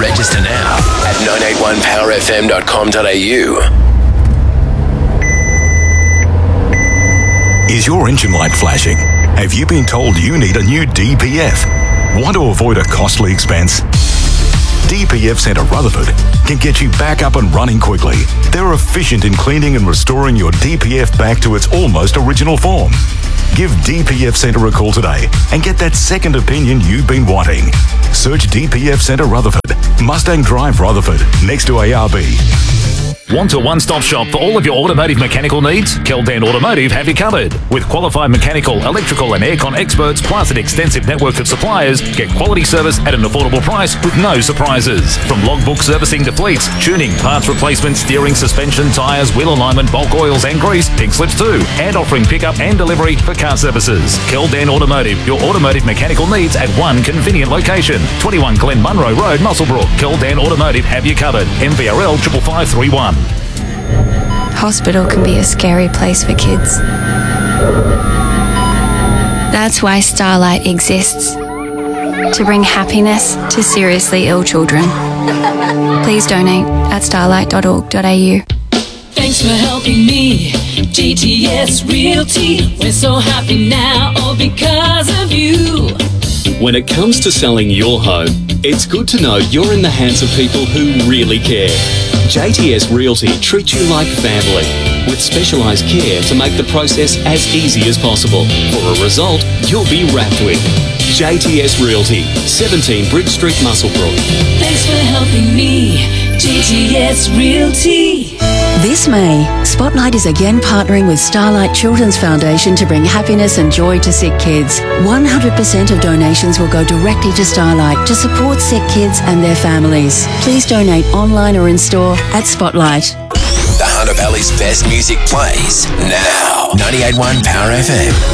Register now at 981powerfm.com.au. Is your engine light flashing? Have you been told you need a new DPF? Want to avoid a costly expense? DPF Centre Rutherford can get you back up and running quickly. They're efficient in cleaning and restoring your DPF back to its almost original form. Give DPF Centre a call today and get that second opinion you've been wanting. Search DPF Centre Rutherford, Mustang Drive Rutherford, next to ARB. Want a one-stop shop for all of your automotive mechanical needs? Keldan Automotive have you covered. With qualified mechanical, electrical and aircon experts plus an extensive network of suppliers, get quality service at an affordable price with no surprises. From logbook servicing to fleets, tuning, parts replacement, steering, suspension, tyres, wheel alignment, bulk oils and grease, pink slips too, and offering pickup and delivery for car services. Keldan Automotive, your automotive mechanical needs at one convenient location. 21 Glen Munro Road, Muswellbrook. Keldan Automotive have you covered. MVRL 55531. Hospital can be a scary place for kids. That's why Starlight exists, to bring happiness to seriously ill children. Please donate at starlight.org.au. Thanks for helping me, GTS Realty. We're so happy now, all because of you. When it comes to selling your home, it's good to know you're in the hands of people who really care. JTS Realty treats you like family, with specialised care to make the process as easy as possible. For a result you'll be wrapped with. JTS Realty, 17 Bridge Street, Muswellbrook. Thanks for helping me, GTS Realty. This May, Spotlight is again partnering with Starlight Children's Foundation to bring happiness and joy to sick kids. 100% of donations will go directly to Starlight to support sick kids and their families. Please donate online or in store at Spotlight. The Hunter Valley's best music plays now. 98.1 Power FM.